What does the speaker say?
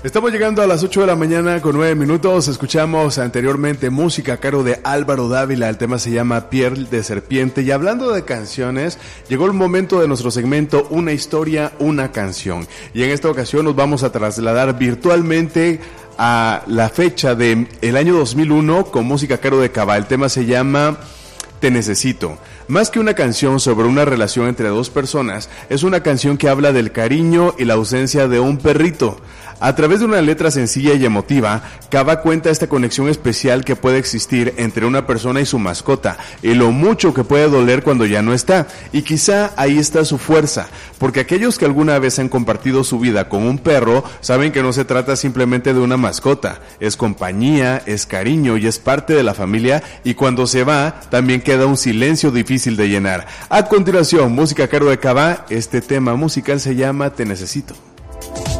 Estamos llegando a las 8 de la mañana con 9 minutos. Escuchamos anteriormente música a cargo de Álvaro Dávila. El tema se llama Piel de Serpiente. Y hablando de canciones, llegó el momento de nuestro segmento Una historia, una canción. Y en esta ocasión nos vamos a trasladar virtualmente a la fecha del año 2001 con música a cargo de Cabá. El tema se llama Te Necesito. Más que una canción sobre una relación entre dos personas, es una canción que habla del cariño y la ausencia de un perrito. A través de una letra sencilla y emotiva, Cabá cuenta esta conexión especial que puede existir entre una persona y su mascota, y lo mucho que puede doler cuando ya no está. Y quizá ahí está su fuerza, porque aquellos que alguna vez han compartido su vida con un perro, saben que no se trata simplemente de una mascota, es compañía, es cariño y es parte de la familia, y cuando se va, también queda un silencio difícil de llenar. A continuación, música a cargo de Cabá, este tema musical se llama Te Necesito.